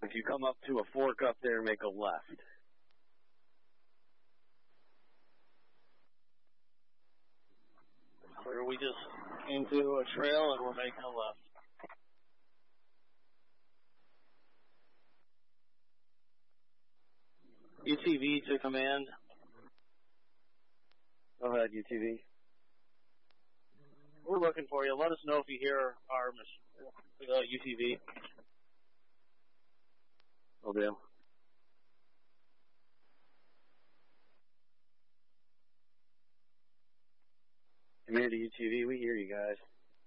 If you come up to a fork up there, make a left. Clear, we just came to a trail and we're making a left. UTV to command. Go ahead, UTV. We're looking for you. Let us know if you hear our UTV. Will do. Commander UTV, we hear you guys.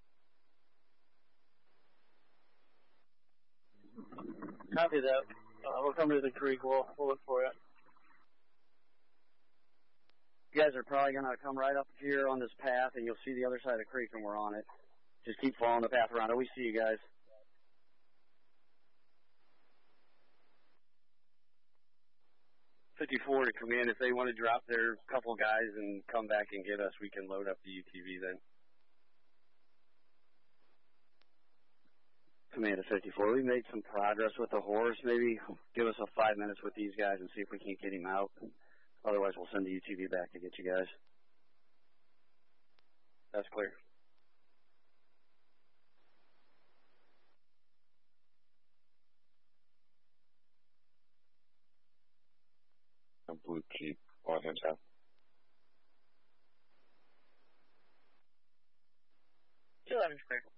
Copy that. We're coming to the creek. We'll look for you. You guys are probably going to come right up here on this path, and you'll see the other side of the creek when we're on it. Just keep following the path around it. We see you guys. .54 to command. If they want to drop their couple guys and come back and get us, we can load up the UTV then. Command of 54, we made some progress with the horse. Maybe give us a 5 minutes with these guys and see if we can get him out. Otherwise, we'll send the UTV back to get you guys. That's clear. Blue Keep, all hands out. Two 11's clear.